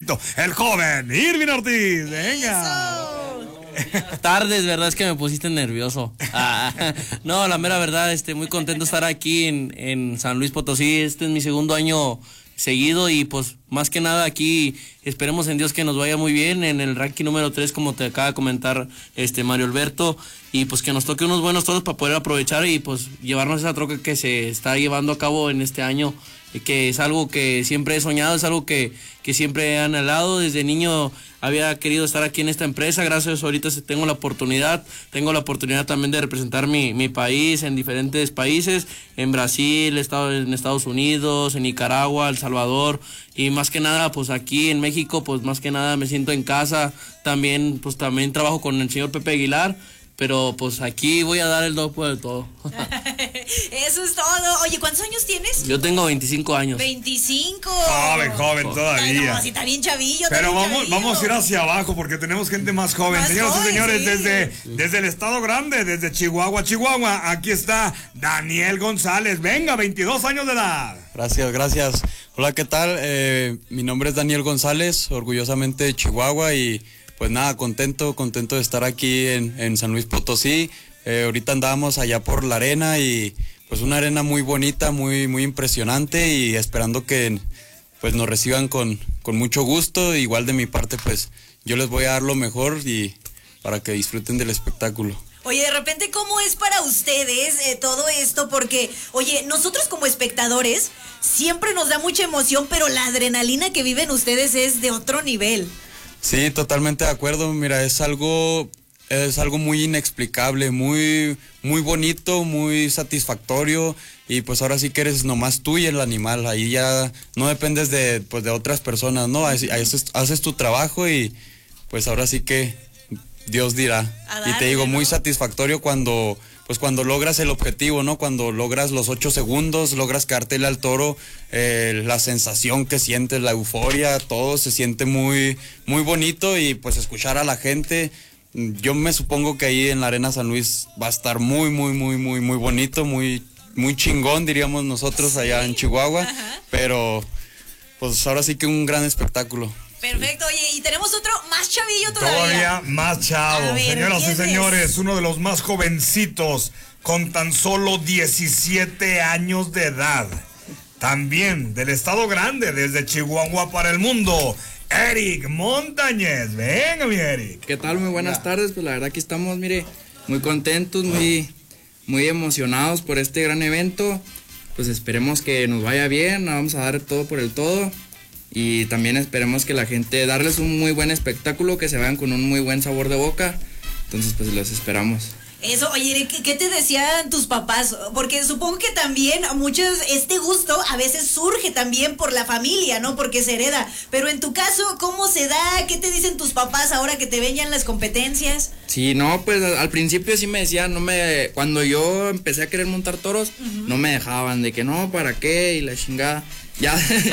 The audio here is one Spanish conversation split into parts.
jovencito, el joven Irving Ortiz. Venga. Tardes, verdad es que me pusiste nervioso. No, la mera verdad, muy contento de estar aquí en San Luis Potosí. Este es mi segundo año seguido y pues más que nada aquí esperemos en Dios que nos vaya muy bien en el ranking número 3, como te acaba de comentar Mario Alberto, y pues que nos toque unos buenos toros para poder aprovechar y pues llevarnos esa troca que se está llevando a cabo en este año, que es algo que siempre he soñado, es algo que siempre he anhelado. Desde niño había querido estar aquí en esta empresa, gracias a eso ahorita tengo la oportunidad también de representar mi país en diferentes países, en Brasil, en Estados Unidos, en Nicaragua, El Salvador, y más que nada pues aquí en México pues más que nada me siento en casa. También trabajo con el señor Pepe Aguilar, pero pues aquí voy a dar el dopo de todo. Eso es todo. Oye, ¿cuántos años tienes? Yo tengo 25 años. 25. Joven todavía. No, si está bien chavillo. Pero vamos a ir hacia abajo porque tenemos gente más joven. Señoras y señores, sí. desde el estado grande, desde Chihuahua, aquí está Daniel González. Venga, 22 años de edad. Gracias. Hola, ¿qué tal? Mi nombre es Daniel González, orgullosamente de Chihuahua, y pues nada, contento de estar aquí en San Luis Potosí. Ahorita andábamos allá por la arena y pues una arena muy bonita, muy impresionante, y esperando que pues nos reciban con mucho gusto. Igual de mi parte pues yo les voy a dar lo mejor y para que disfruten del espectáculo. Oye, de repente, ¿cómo es para ustedes todo esto? Porque, oye, nosotros como espectadores siempre nos da mucha emoción, pero la adrenalina que viven ustedes es de otro nivel. Sí, totalmente de acuerdo. Mira, es algo muy inexplicable, muy bonito, muy satisfactorio, y pues ahora sí que eres nomás tú y el animal. Ahí ya no dependes de otras personas, ¿no? Haces tu trabajo y pues ahora sí que Dios dirá. Y te digo, muy satisfactorio cuando logras el objetivo, ¿no? Cuando logras los 8 segundos, logras quedártele al toro, la sensación que sientes, la euforia, todo se siente muy bonito, y pues escuchar a la gente. Yo me supongo que ahí en la Arena San Luis va a estar muy bonito, muy chingón, diríamos nosotros allá en Chihuahua. Ajá. Pero pues ahora sí que un gran espectáculo. Perfecto, oye, y tenemos otro más chavillo todavía. Todavía más chavo. Señoras y señores, uno de los más jovencitos, con tan solo 17 años de edad. También del estado grande, desde Chihuahua para el mundo, Eric Montañez. Venga, mi Eric. ¿Qué tal? Muy buenas tardes. Pues la verdad que estamos, mire, muy contentos, muy emocionados por este gran evento. Pues esperemos que nos vaya bien, vamos a dar todo por el todo. Y también esperemos que la gente, darles un muy buen espectáculo, que se vayan con un muy buen sabor de boca. Entonces pues los esperamos. Eso, oye, ¿qué te decían tus papás? Porque supongo que también este gusto a veces surge también por la familia, ¿no? Porque se hereda. Pero en tu caso, ¿cómo se da? ¿Qué te dicen tus papás ahora que te ven ya en las competencias? Sí, no, pues al principio sí me decían, cuando yo empecé a querer montar toros, no me dejaban, de que no, ¿para qué? Y la chingada. Ya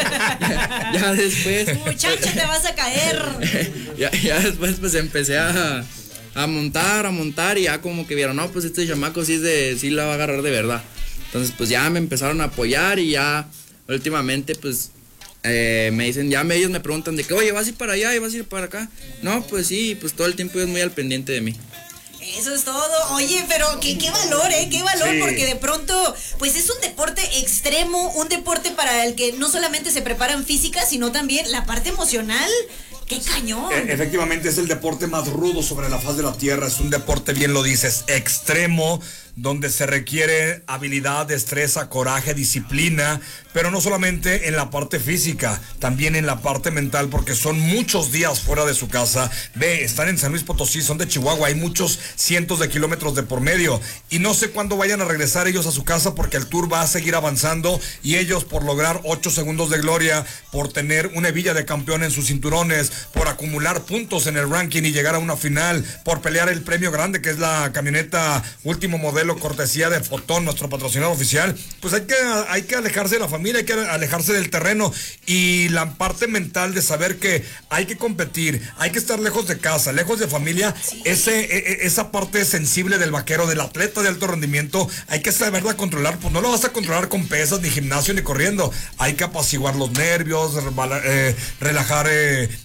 después. Muchacha, te vas a caer. ya después pues empecé a montar, y ya como que vieron, no, pues este chamaco sí la va a agarrar de verdad. Entonces pues ya me empezaron a apoyar, y ya últimamente pues me dicen, ellos me preguntan de que, oye, ¿vas a ir para allá y vas a ir para acá? No, pues sí, pues todo el tiempo es muy al pendiente de mí. Eso es todo. Oye, pero qué valor, qué valor, sí. Porque de pronto, pues es un deporte extremo, un deporte para el que no solamente se preparan física, sino también la parte emocional. ¡Qué cañón! Efectivamente, es el deporte más rudo sobre la faz de la tierra. Es un deporte, bien lo dices, extremo, donde se requiere habilidad, destreza, coraje, disciplina, pero no solamente en la parte física, también en la parte mental, porque son muchos días fuera de su casa. Están en San Luis Potosí, son de Chihuahua, hay muchos cientos de kilómetros de por medio, y no sé cuándo vayan a regresar ellos a su casa, porque el tour va a seguir avanzando, y ellos por lograr 8 segundos de gloria, por tener una hebilla de campeón en sus cinturones, por acumular puntos en el ranking y llegar a una final, por pelear el premio grande, que es la camioneta último modelo cortesía de Fotón, nuestro patrocinador oficial, pues hay que alejarse de la familia, hay que alejarse del terreno, y la parte mental de saber que hay que competir, hay que estar lejos de casa, lejos de familia, sí. Esa parte sensible del vaquero, del atleta de alto rendimiento, hay que saberla controlar. Pues no lo vas a controlar con pesas, ni gimnasio, ni corriendo. Hay que apaciguar los nervios, relajar